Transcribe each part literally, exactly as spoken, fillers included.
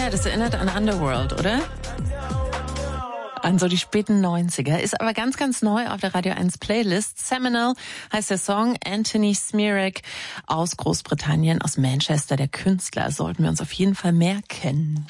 Ja, das erinnert an Underworld, oder? An so die späten neunziger. Ist aber ganz, ganz neu auf der Radio eins Playlist. Seminole heißt der Song. Anthony Smirek aus Großbritannien, aus Manchester, der Künstler. Sollten wir uns auf jeden Fall merken.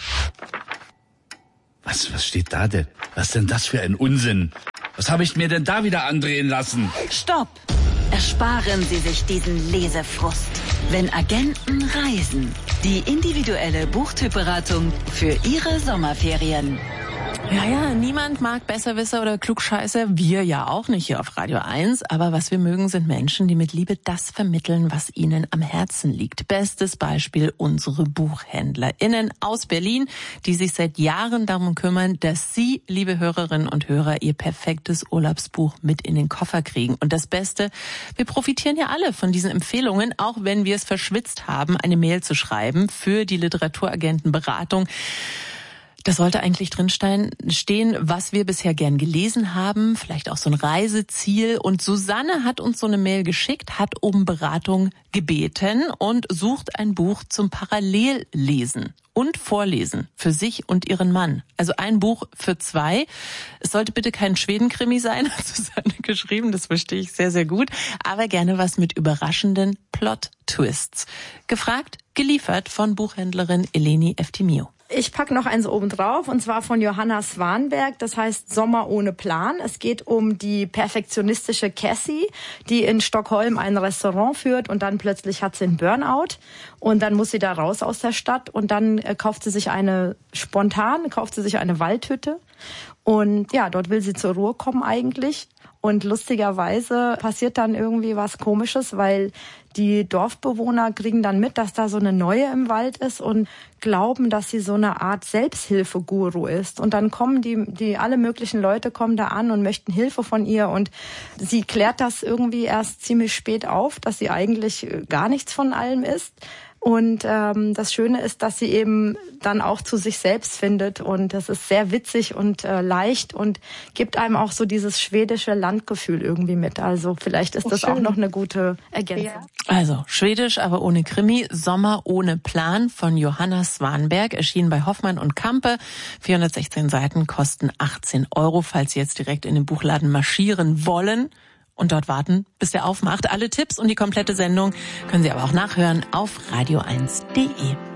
Was, was steht da denn? Was ist denn das für ein Unsinn? Was habe ich mir denn da wieder andrehen lassen? Stopp! Ersparen Sie sich diesen Lesefrust. Wenn Agenten reisen. Die individuelle Buchtypberatung für Ihre Sommerferien. Ja, ja, niemand mag Besserwisser oder Klugscheißer, wir ja auch nicht hier auf Radio eins, aber was wir mögen, sind Menschen, die mit Liebe das vermitteln, was ihnen am Herzen liegt. Bestes Beispiel unsere BuchhändlerInnen aus Berlin, die sich seit Jahren darum kümmern, dass Sie, liebe Hörerinnen und Hörer, Ihr perfektes Urlaubsbuch mit in den Koffer kriegen. Und das Beste, wir profitieren ja alle von diesen Empfehlungen, auch wenn wir es verschwitzt haben, eine Mail zu schreiben für die Literaturagentenberatung. Das sollte eigentlich drin stehen, was wir bisher gern gelesen haben, vielleicht auch so ein Reiseziel. Und Susanne hat uns so eine Mail geschickt, hat um Beratung gebeten und sucht ein Buch zum Parallellesen und Vorlesen für sich und ihren Mann. Also ein Buch für zwei. Es sollte bitte kein Schwedenkrimi sein, hat Susanne geschrieben, das verstehe ich sehr, sehr gut. Aber gerne was mit überraschenden Plot-Twists. Gefragt, geliefert von Buchhändlerin Eleni Eftimio. Ich packe noch eins oben drauf, und zwar von Johanna Swanberg. Das heißt Sommer ohne Plan. Es geht um die perfektionistische Cassie, die in Stockholm ein Restaurant führt, und dann plötzlich hat sie einen Burnout und dann muss sie da raus aus der Stadt, und dann äh, kauft sie sich eine, spontan kauft sie sich eine Waldhütte, und ja, dort will sie zur Ruhe kommen eigentlich. Und lustigerweise passiert dann irgendwie was Komisches, weil die Dorfbewohner kriegen dann mit, dass da so eine Neue im Wald ist und glauben, dass sie so eine Art Selbsthilfeguru ist. Und dann kommen die, die alle möglichen Leute kommen da an und möchten Hilfe von ihr. Und sie klärt das irgendwie erst ziemlich spät auf, dass sie eigentlich gar nichts von allem ist. Und ähm, das Schöne ist, dass sie eben dann auch zu sich selbst findet, und das ist sehr witzig und äh, leicht und gibt einem auch so dieses schwedische Landgefühl irgendwie mit. Also vielleicht ist das auch noch eine gute Ergänzung. Ja. Also schwedisch, aber ohne Krimi. Sommer ohne Plan von Johanna Swanberg, erschienen bei Hoffmann und Campe. vierhundertsechzehn Seiten, kosten achtzehn Euro, falls Sie jetzt direkt in den Buchladen marschieren wollen und dort warten, bis der aufmacht. Alle Tipps und die komplette Sendung können Sie aber auch nachhören auf radio eins punkt de.